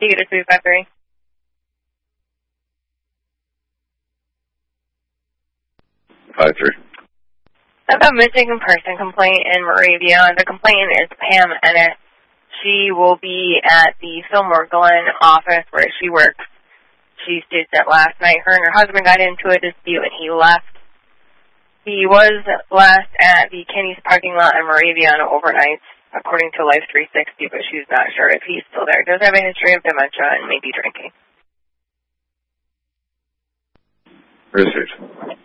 You get a 353. I have a missing person complaint in Moravia. The complainant is Pam Ennis. She will be at the Fillmore Glen office where she works. She states that last night her and her husband got into a dispute and he left. He was last at the Kenny's parking lot in Moravia on overnight, according to Life 360, but she's not sure if he's still there. Does have a history of dementia and maybe drinking. Research.